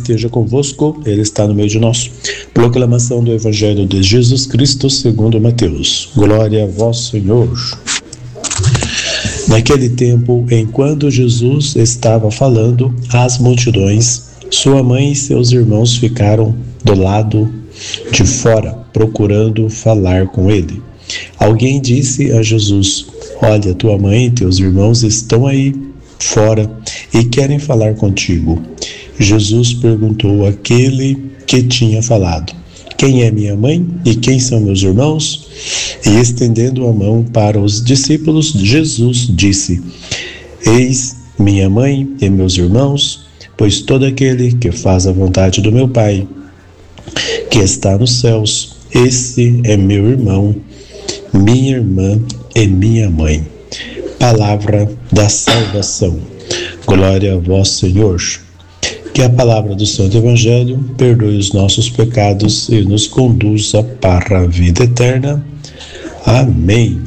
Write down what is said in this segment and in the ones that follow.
esteja convosco, Ele está no meio de nós. Proclamação do Evangelho de Jesus Cristo segundo Mateus. Glória a vós, Senhor. Naquele tempo, enquanto Jesus estava falando às multidões, sua mãe e seus irmãos ficaram do lado de fora, procurando falar com ele. Alguém disse a Jesus: olha, tua mãe e teus irmãos estão aí fora e querem falar contigo. Jesus perguntou àquele que tinha falado: quem é minha mãe e quem são meus irmãos? E estendendo a mão para os discípulos, Jesus disse: eis minha mãe e meus irmãos, pois todo aquele que faz a vontade do meu Pai, que está nos céus, esse é meu irmão, minha irmã e minha mãe. Palavra da salvação. Glória a vós, Senhor. Que a palavra do Santo Evangelho perdoe os nossos pecados e nos conduza para a vida eterna. Amém.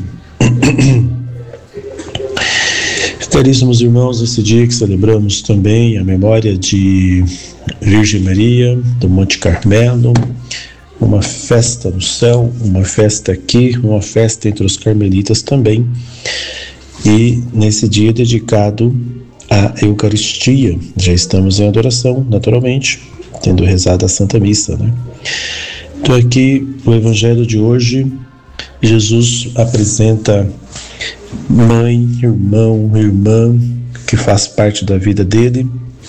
Caríssimos irmãos, esse dia que celebramos também a memória de Virgem Maria do Monte Carmelo, uma festa no céu, uma festa aqui, uma festa entre os carmelitas também, e nesse dia dedicado à Eucaristia. Já estamos em adoração, naturalmente, tendo rezado a Santa Missa, né? Então aqui, o Evangelho de hoje, Jesus apresenta mãe, irmão, irmã, que faz parte da vida dele,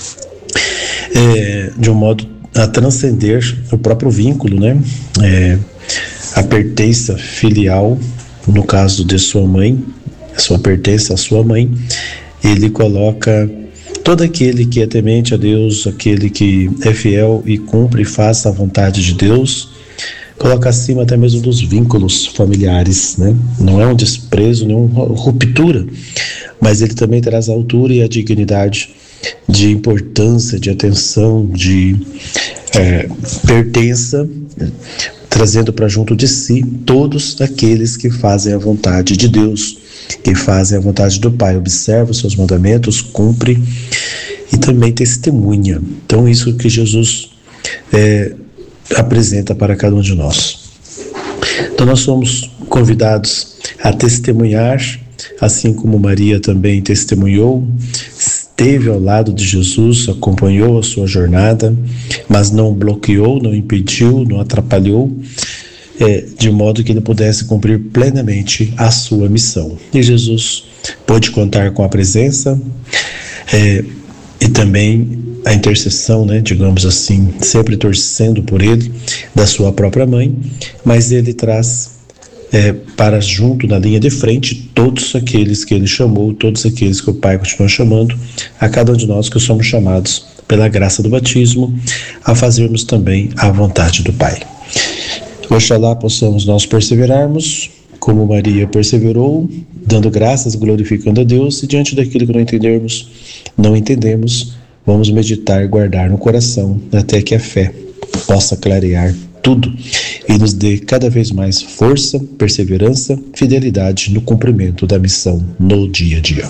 de um modo a transcender o próprio vínculo, né? A pertença filial, no caso de sua mãe, a sua pertença à sua mãe, ele coloca todo aquele que é temente a Deus, aquele que é fiel e cumpre e faz a vontade de Deus, coloca acima até mesmo dos vínculos familiares, né? Não é um desprezo, nem uma ruptura, mas ele também traz a altura e a dignidade de importância, de atenção, de pertença, trazendo para junto de si todos aqueles que fazem a vontade de Deus, que fazem a vontade do Pai, observa os seus mandamentos, cumpre e também testemunha. Então isso que Jesus apresenta para cada um de nós. Então nós somos convidados a testemunhar, assim como Maria também testemunhou, esteve ao lado de Jesus, acompanhou a sua jornada, mas não bloqueou, não impediu, não atrapalhou, de modo que ele pudesse cumprir plenamente a sua missão. E Jesus pôde contar com a presença e também a intercessão, né, digamos assim, sempre torcendo por ele, da sua própria mãe, mas ele traz para junto, na linha de frente, todos aqueles que ele chamou, todos aqueles que o Pai continua chamando, a cada um de nós que somos chamados pela graça do batismo, a fazermos também a vontade do Pai. Oxalá possamos nós perseverarmos, como Maria perseverou, dando graças, glorificando a Deus, e diante daquilo que não entendemos, vamos meditar e guardar no coração, até que a fé possa clarear tudo e nos dê cada vez mais força, perseverança, fidelidade no cumprimento da missão no dia a dia.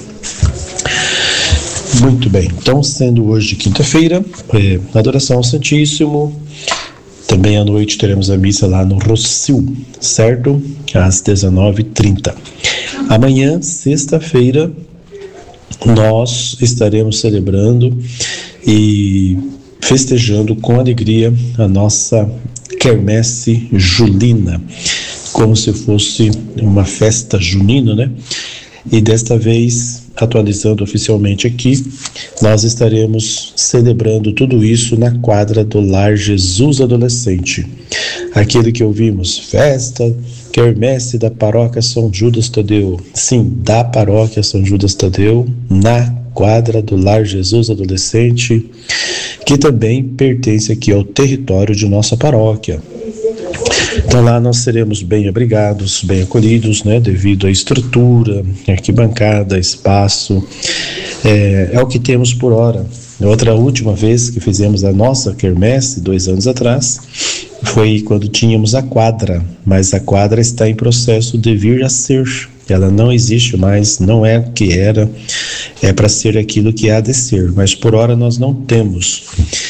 Muito bem, então sendo hoje quinta-feira, adoração ao Santíssimo, também à noite teremos a missa lá no Rossio, certo? Às 19h30. Amanhã, sexta-feira, nós estaremos celebrando e festejando com alegria a nossa quermesse julina, como se fosse uma festa junina, né? E desta vez, atualizando oficialmente aqui, nós estaremos celebrando tudo isso na quadra do Lar Jesus Adolescente. Aquele que ouvimos, festa, quermesse da paróquia São Judas Tadeu. Sim, da paróquia São Judas Tadeu, na quadra do Lar Jesus Adolescente, que também pertence aqui ao território de nossa paróquia. Então lá nós seremos bem abrigados, bem acolhidos, né, devido à estrutura, arquibancada, espaço, é o que temos por hora. Outra última vez que fizemos a nossa quermesse, 2 anos atrás, foi quando tínhamos a quadra, mas a quadra está em processo de vir a ser. Ela não existe mais, não é o que era, é para ser aquilo que há de ser, mas por hora nós não temos.